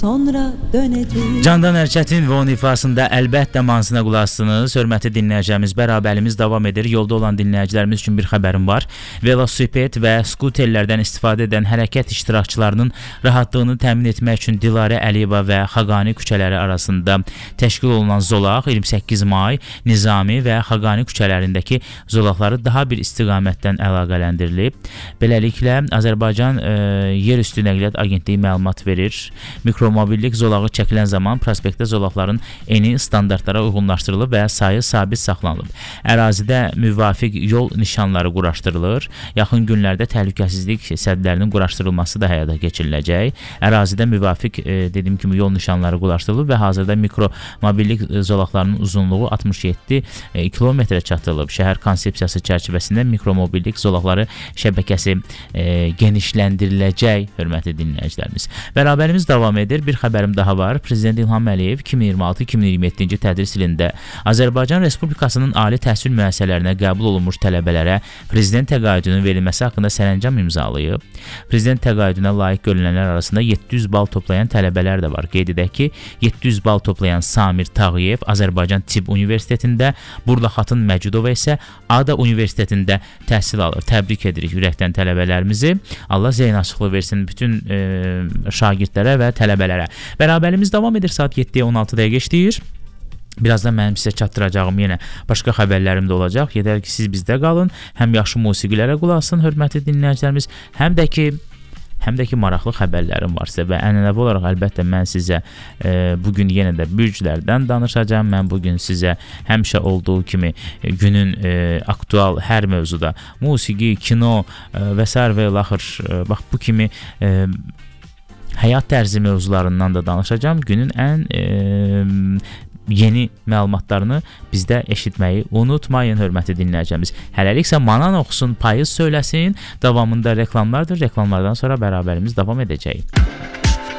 sonra dönəcək. Candan Erçətin və onun ifasında əlbəttə mahnısına qulaq asdınız. Hörmətli dinləyicilərimiz, bərabərliyimiz davam edir. Yolda olan dinləyicilərimiz üçün bir xəbərim var. Velosiped və skuterlərdən istifadə edən hərəkət iştirakçılarının rahatlığını təmin etmək üçün Dilarə Əliyeva və Xaqani küçələri arasında təşkil olunan zolaq 28 may Nizami və Xaqani küçələrindəki zolaqları daha bir istiqamətdən əlaqələndirilib. Beləliklə, Azərbaycan Yerüstü Nəqliyyat Agentliyi məlumat verir. Mikromobillik zolağı çəkilən zaman prospektdə zolaqların eni standartlara uyğunlaşdırılıb və sayı sabit saxlanılıb. Ərazidə müvafiq yol nişanları quraşdırılır. Yaxın günlərdə təhlükəsizlik sədlərinin quraşdırılması da həyata keçiriləcək. Ərazidə müvafiq dediyim kimi yol nişanları quraşdırılıb və hazırda mikromobillik zolaqlarının uzunluğu 67 kilometrə çatdırılıb. Şəhər konsepsiyası çərçivəsində mikromobillik zolaqları şəbəkəsi genişləndiriləcək, hörmətli dinləyicilərimiz. Bərabərimiz davam edir. Bir xəbərim daha var. Prezident İlham Əliyev 2026-2027-ci tədris ilində Azərbaycan Respublikasının ali təhsil müəssisələrinə qəbul olunmuş tələbələrə prezident təqaüdünün verilməsi haqqında sərəncam imzalayıb. Prezident təqaüdünə layiq görülənlər arasında 700 bal toplayan tələbələr də var. Qeyd edək ki, 700 bal toplayan Samir Tağıyev Azərbaycan Tibb Universitetində, Burla Xatın Məcudova isə ADA Universitetində təhsil alır. Təbrik edirik ürəkdən tələbələrimizi. Allah zeyn açıqlığı versin bütün şagirdlərə və tələbələrə. Bərabərimiz davam edir. Saat 7-yə 16 dəqiqə işləyir. Birazdan mənim sizə çatdıracağım yenə başqa xəbərlərim də olacaq. Yedər ki, siz bizdə qalın. Həm yaxşı musiqilərə qulaq asın, hörmətli dinləyicilərimiz, həm də ki maraqlı xəbərlərim var sizə və ənənəvi olaraq əlbəttə mən sizə bugün yenə də bürclərdən danışacağam. Mən bugün sizə həmişə olduğu kimi günün aktual hər mövzuda musiqi, kino və sair və ilaxır bax bu kimi həyat tərzi mövzularından da danışacağam. Günün ən yeni məlumatlarını bizdə eşitməyi unutmayın, hörmətli dinləyicilərimiz. Hələliksə Manan oxusun, payız söyləsin. Davamında reklamlardır. Reklamlardan sonra bərabərimiz davam edəcək.